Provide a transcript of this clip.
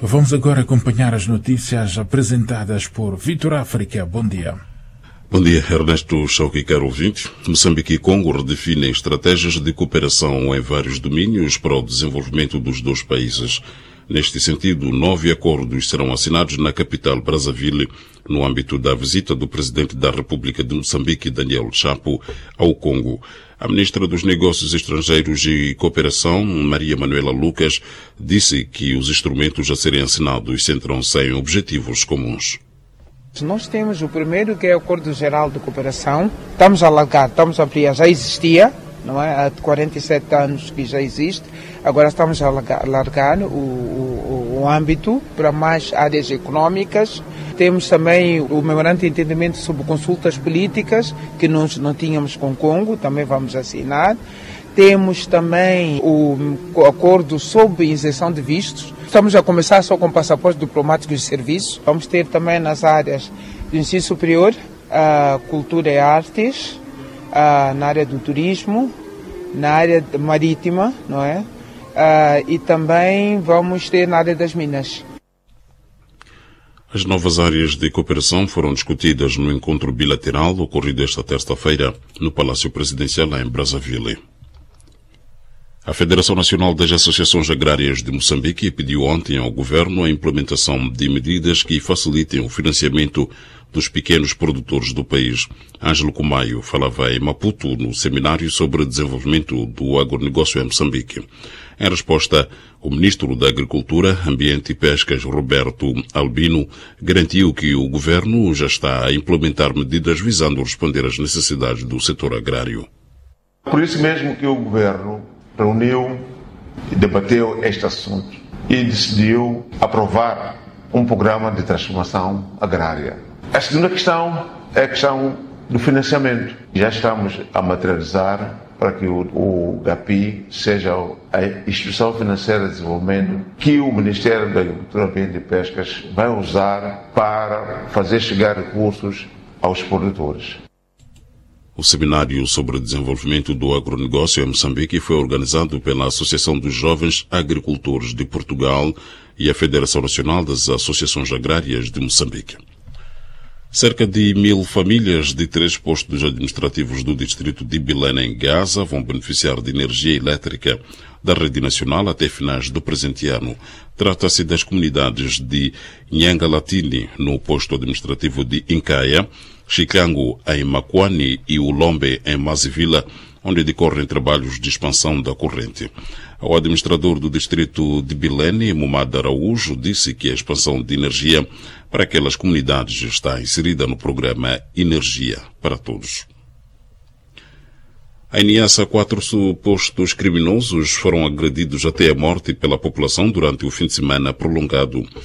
Vamos agora acompanhar as notícias apresentadas por Vitor África. Bom dia. Bom dia, Ernesto Chauque, caro ouvinte. Moçambique e Congo redefinem estratégias de cooperação em vários domínios para o desenvolvimento dos dois países. Neste sentido, 9 acordos serão assinados na capital Brazzaville, no âmbito da visita do presidente da República de Moçambique, Daniel Chapo, ao Congo. A ministra dos Negócios Estrangeiros e Cooperação, Maria Manuela Lucas, disse que os instrumentos a serem assinados centram-se em objetivos comuns. Nós temos o primeiro, que é o Acordo Geral de Cooperação. Estamos a alargar, estamos a ampliar, já existia, não é? Há 47 anos que já existe. Agora estamos a alargar o âmbito para mais áreas econômicas. Temos também o memorando de entendimento sobre consultas políticas, que nós não tínhamos com o Congo, também vamos assinar. Temos também o acordo sobre isenção de vistos. Estamos a começar só com passaportes diplomáticos de serviço. Vamos ter também nas áreas do ensino superior, cultura e artes, na área do turismo, na área marítima, não é? E também vamos ter na área das minas. As novas áreas de cooperação foram discutidas no encontro bilateral ocorrido esta terça-feira no Palácio Presidencial em Brazzaville. A Federação Nacional das Associações Agrárias de Moçambique pediu ontem ao governo a implementação de medidas que facilitem o financiamento dos pequenos produtores do país. Ângelo Cumaio falava em Maputo no seminário sobre desenvolvimento do agronegócio em Moçambique. Em resposta, o ministro da Agricultura, Ambiente e Pescas, Roberto Albino, garantiu que o governo já está a implementar medidas visando responder às necessidades do setor agrário. Por isso mesmo que o governo reuniu e debateu este assunto e decidiu aprovar um programa de transformação agrária. A segunda questão é a questão do financiamento. Já estamos a materializar para que o GAPI seja a instituição financeira de desenvolvimento que o Ministério da Agricultura, Ambiente e Pescas vai usar para fazer chegar recursos aos produtores. O seminário sobre desenvolvimento do agronegócio em Moçambique foi organizado pela Associação dos Jovens Agricultores de Portugal e a Federação Nacional das Associações Agrárias de Moçambique. Cerca de 1000 famílias de 3 postos administrativos do distrito de Bilene, em Gaza, vão beneficiar de energia elétrica da rede nacional até finais do presente ano. Trata-se das comunidades de Nhangalatini, no posto administrativo de Incaia, Chicango, em Makwani, e Ulombe, em Mazivila, onde decorrem trabalhos de expansão da corrente. O administrador do distrito de Bilene, Mumad Araújo, disse que a expansão de energia para aquelas comunidades está inserida no programa Energia para Todos. Em Niassa, 4 supostos criminosos foram agredidos até a morte pela população durante o fim de semana prolongado.